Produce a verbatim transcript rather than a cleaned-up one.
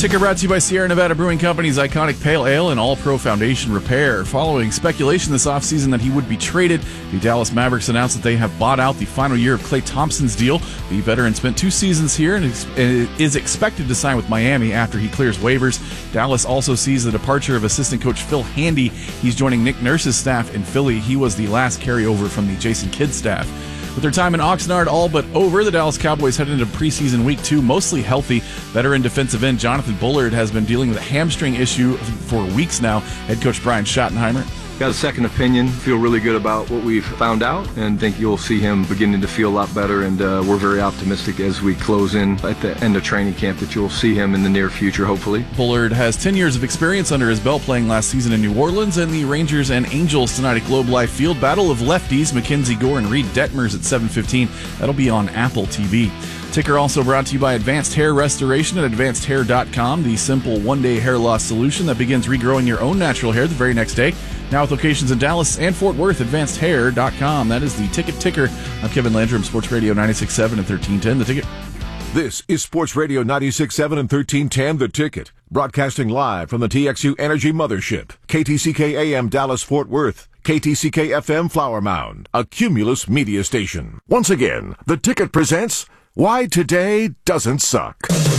Ticker brought to you by Sierra Nevada Brewing Company's iconic Pale Ale and All-Pro Foundation Repair. Following speculation this offseason that he would be traded, the Dallas Mavericks announced that they have bought out the final year of Klay Thompson's deal. The veteran spent two seasons here and is expected to sign with Miami after he clears waivers. Dallas also sees the departure of assistant coach Phil Handy. He's joining Nick Nurse's staff in Philly. He was the last carryover from the Jason Kidd staff. With their time in Oxnard all but over, the Dallas Cowboys head into preseason week two mostly healthy. Veteran defensive end Jonathan Bullard has been dealing with a hamstring issue for weeks now. Head coach Brian Schottenheimer. Got a second opinion, feel really good about what we've found out, and think you'll see him beginning to feel a lot better, and uh, we're very optimistic as we close in at the end of training camp that you'll see him in the near future, hopefully. Bullard has ten years of experience under his belt playing last season in New Orleans, and the Rangers and Angels tonight at Globe Life Field. Battle of lefties, Mackenzie Gore and Reed Detmers at seven fifteen. That'll be on Apple T V. Ticker also brought to you by Advanced Hair Restoration at advanced hair dot com, the simple one-day hair loss solution that begins regrowing your own natural hair the very next day. Now with locations in Dallas and Fort Worth, advanced hair dot com. That is the Ticket Ticker. I'm Kevin Landrum, Sports Radio ninety-six point seven and thirteen ten. The Ticket. This is Sports Radio ninety-six point seven and thirteen ten, The Ticket. Broadcasting live from the T X U Energy Mothership. K T C K A M Dallas Fort Worth. K T C K F M Flower Mound. A Cumulus media station. Once again, The Ticket presents Why Today Doesn't Suck.